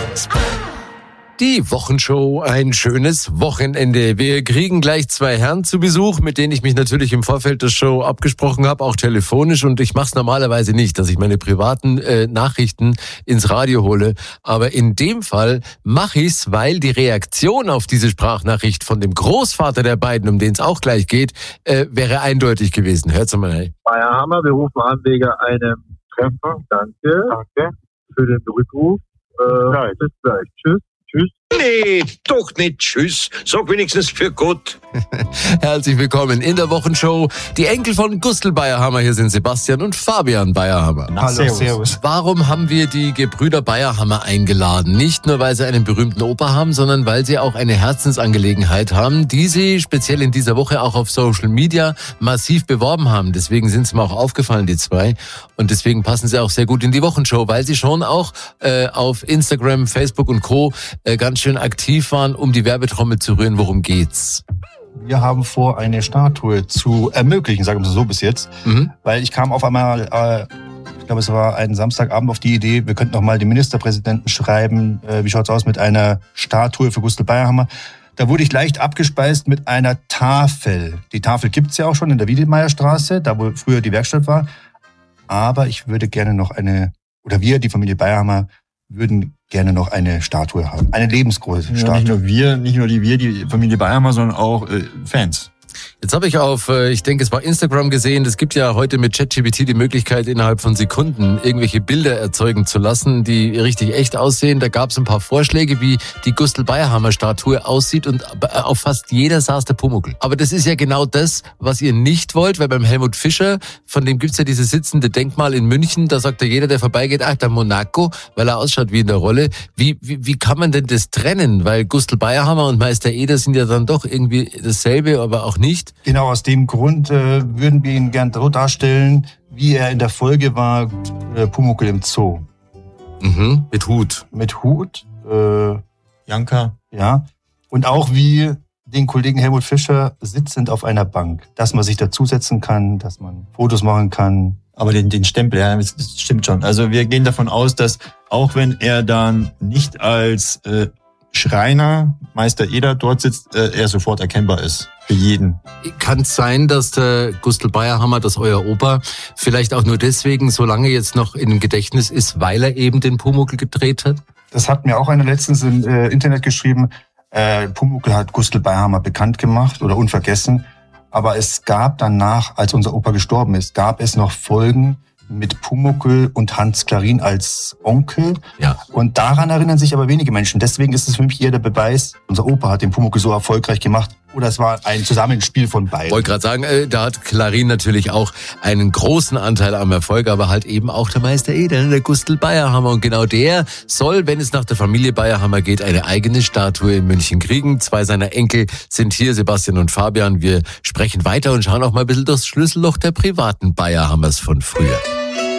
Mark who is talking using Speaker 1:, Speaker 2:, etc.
Speaker 1: Die Wochenshow, ein schönes Wochenende. Wir kriegen gleich 2 Herren zu Besuch, mit denen ich mich natürlich im Vorfeld der Show abgesprochen habe, auch telefonisch. Und ich mache es normalerweise nicht, dass ich meine privaten Nachrichten ins Radio hole. Aber in dem Fall mache ich's, weil die Reaktion auf diese Sprachnachricht von dem Großvater der beiden, um den es auch gleich geht, wäre eindeutig gewesen. Hört's mal rein.
Speaker 2: Bayer Hammer, wir rufen an wegen einem Treffen. Danke für den Rückruf. Bis gleich. Tschüss.
Speaker 3: Nee, doch nicht tschüss. Sag wenigstens für Gott.
Speaker 1: Herzlich willkommen in der Wochenshow. Die Enkel von Gustl Bayerhammer, hier sind Sebastian und Fabian Bayerhammer.
Speaker 4: Hallo, servus.
Speaker 1: Warum haben wir die Gebrüder Bayerhammer eingeladen? Nicht nur, weil sie einen berühmten Opa haben, sondern weil sie auch eine Herzensangelegenheit haben, die sie speziell in dieser Woche auch auf Social Media massiv beworben haben. Deswegen sind es mir auch aufgefallen, die zwei. Und deswegen passen sie auch sehr gut in die Wochenshow, weil sie schon auch auf Instagram, Facebook und Co. Ganz schön aktiv waren, um die Werbetrommel zu rühren. Worum geht's?
Speaker 4: Wir haben vor, eine Statue zu ermöglichen, sagen wir so bis jetzt. Weil ich kam auf einmal, ich glaube es war ein Samstagabend, auf die Idee, wir könnten noch mal dem Ministerpräsidenten schreiben, wie schaut's aus mit einer Statue für Gustl Bayerhammer. Da wurde ich leicht abgespeist mit einer Tafel. Die Tafel gibt's ja auch schon in der Wiedemeierstraße, da wo früher die Werkstatt war. Aber ich würde gerne noch wir, die Familie Bayerhammer, würden gerne noch eine Statue haben. Eine lebensgroße Statue.
Speaker 5: Nicht nur die Familie Bayerhammer, sondern auch Fans.
Speaker 1: Jetzt habe ich auf, ich denke, es war Instagram gesehen, es gibt ja heute mit ChatGPT die Möglichkeit, innerhalb von Sekunden irgendwelche Bilder erzeugen zu lassen, die richtig echt aussehen. Da gab es ein paar Vorschläge, wie die Gustl Bayerhammer Statue aussieht und auf fast jeder saß der Pumuckl. Aber das ist ja genau das, was ihr nicht wollt, weil beim Helmut Fischer, von dem gibt's ja dieses sitzende Denkmal in München, da sagt ja jeder, der vorbeigeht, ach, der Monaco, weil er ausschaut wie in der Rolle. Wie kann man denn das trennen? Weil Gustl Bayerhammer und Meister Eder sind ja dann doch irgendwie dasselbe, aber auch nicht.
Speaker 4: Genau, aus dem Grund würden wir ihn gern so darstellen, wie er in der Folge war, Pumuckl im Zoo.
Speaker 1: Mit Hut.
Speaker 4: Mit Hut.
Speaker 5: Janka.
Speaker 4: Ja. Und auch wie den Kollegen Helmut Fischer sitzend auf einer Bank. Dass man sich dazusetzen kann, dass man Fotos machen kann.
Speaker 5: Aber den Stempel, ja, das stimmt schon. Also wir gehen davon aus, dass auch wenn er dann nicht als Schreiner, Meister Eder dort sitzt, er sofort erkennbar ist. Für jeden.
Speaker 1: Kann es sein, dass der Gustl Bayerhammer, dass euer Opa, vielleicht auch nur deswegen so lange jetzt noch in dem Gedächtnis ist, weil er eben den Pumuckl gedreht hat?
Speaker 4: Das hat mir auch einer letztens im Internet geschrieben. Pumuckl hat Gustl Bayerhammer bekannt gemacht oder unvergessen. Aber es gab danach, als unser Opa gestorben ist, gab es noch Folgen mit Pumuckl und Hans Klarin als Onkel.
Speaker 1: Ja.
Speaker 4: Und daran erinnern sich aber wenige Menschen. Deswegen ist es für mich eher der Beweis, unser Opa hat den Pumuckl so erfolgreich gemacht. Oder es war ein Zusammenspiel von beiden.
Speaker 1: Ich wollte gerade sagen, da hat Klarin natürlich auch einen großen Anteil am Erfolg, aber halt eben auch der Meister Eder, der Gustl Bayerhammer. Und genau der soll, wenn es nach der Familie Bayerhammer geht, eine eigene Statue in München kriegen. 2 seiner Enkel sind hier, Sebastian und Fabian. Wir sprechen weiter und schauen auch mal ein bisschen durchs Schlüsselloch der privaten Bayerhammers von früher.